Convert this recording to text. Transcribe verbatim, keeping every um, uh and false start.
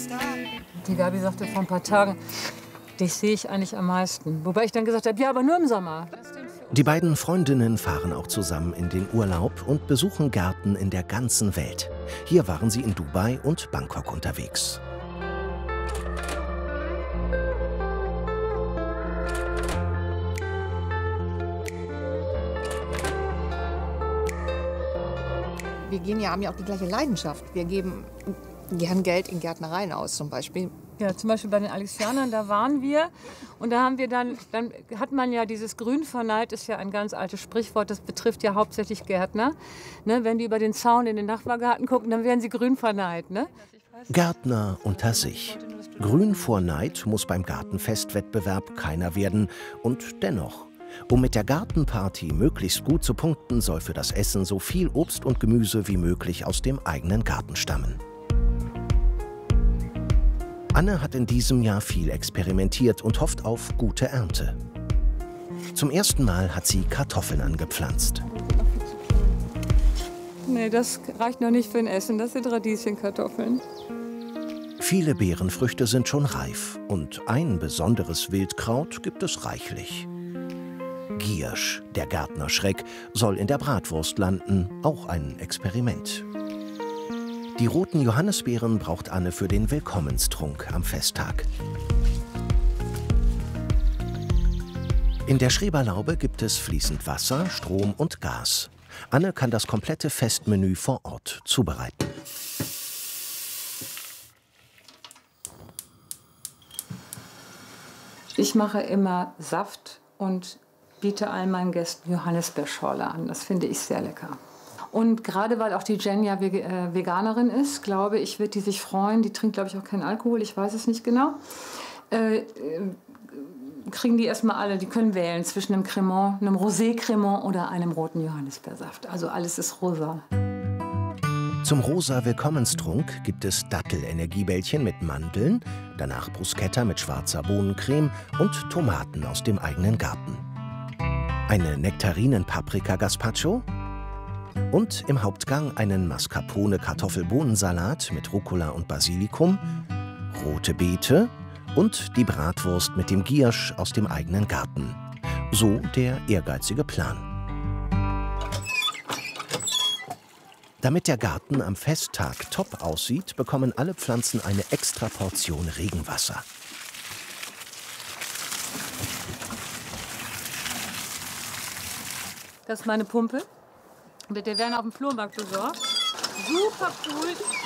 Die Gabi sagte vor ein paar Tagen, dich sehe ich eigentlich am meisten. Wobei ich dann gesagt habe, ja, aber nur im Sommer. Die beiden Freundinnen fahren auch zusammen in den Urlaub und besuchen Gärten in der ganzen Welt. Hier waren sie in Dubai und Bangkok unterwegs. Wir gehen ja, haben ja auch die gleiche Leidenschaft. Wir geben gern Geld in Gärtnereien aus zum Beispiel. Ja, zum Beispiel bei den Alexianern, da waren wir. Und da haben wir dann, dann hat man ja dieses Grünverneid, ist ja ein ganz altes Sprichwort, das betrifft ja hauptsächlich Gärtner. Ne, wenn die über den Zaun in den Nachbargarten gucken, dann werden sie grünverneiht. Ne? Gärtner unter sich. Grün vor Neid muss beim Gartenfestwettbewerb keiner werden. Und dennoch. Um mit der Gartenparty möglichst gut zu punkten, soll für das Essen so viel Obst und Gemüse wie möglich aus dem eigenen Garten stammen. Anne hat in diesem Jahr viel experimentiert und hofft auf gute Ernte. Zum ersten Mal hat sie Kartoffeln angepflanzt. Nee, das reicht noch nicht für ein Essen, das sind Radieschenkartoffeln. Viele Beerenfrüchte sind schon reif und ein besonderes Wildkraut gibt es reichlich. Giersch, der Gärtnerschreck, soll in der Bratwurst landen, auch ein Experiment. Die roten Johannisbeeren braucht Anne für den Willkommenstrunk am Festtag. In der Schreberlaube gibt es fließend Wasser, Strom und Gas. Anne kann das komplette Festmenü vor Ort zubereiten. Ich mache immer Saft und biete all meinen Gästen Johannisbeerschorle an. Das finde ich sehr lecker. Und gerade weil auch die Jen ja Veganerin ist, glaube ich, wird die sich freuen. Die trinkt, glaube ich, auch keinen Alkohol, ich weiß es nicht genau. Äh, kriegen die erstmal alle, die können wählen zwischen einem Cremant, einem Rosé-Cremant oder einem roten Johannisbeersaft. Also alles ist rosa. Zum rosa Willkommenstrunk gibt es Dattel-Energiebällchen mit Mandeln, danach Bruschetta mit schwarzer Bohnencreme und Tomaten aus dem eigenen Garten. Eine Nektarinen-Paprika-Gazpacho und im Hauptgang einen Mascarpone-Kartoffel-Bohnensalat mit Rucola und Basilikum, rote Beete und die Bratwurst mit dem Giersch aus dem eigenen Garten. So der ehrgeizige Plan. Damit der Garten am Festtag top aussieht, bekommen alle Pflanzen eine extra Portion Regenwasser. Das ist meine Pumpe. Die werden auf dem Flohmarkt besorgt. Super cool.